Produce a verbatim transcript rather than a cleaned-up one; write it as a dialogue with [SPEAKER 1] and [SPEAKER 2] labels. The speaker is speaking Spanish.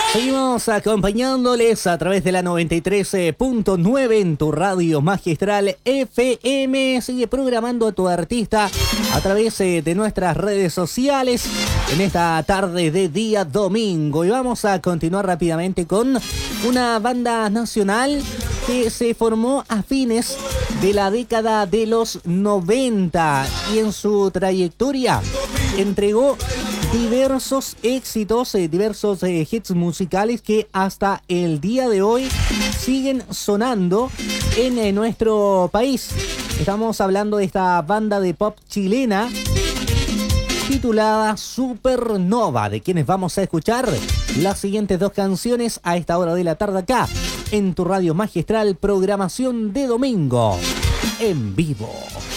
[SPEAKER 1] Seguimos acompañándoles a través de la noventa y tres punto nueve en tu radio magistral F M. Sigue programando a tu artista a través de nuestras redes sociales en esta tarde de día domingo. Y vamos a continuar rápidamente con una banda nacional que se formó a fines de la década de los noventa y en su trayectoria entregó diversos éxitos, eh, diversos eh, hits musicales que hasta el día de hoy siguen sonando en eh, nuestro país. Estamos hablando de esta banda de pop chilena titulada Supernova, de quienes vamos a escuchar las siguientes dos canciones a esta hora de la tarde acá en tu radio magistral, programación de domingo en vivo.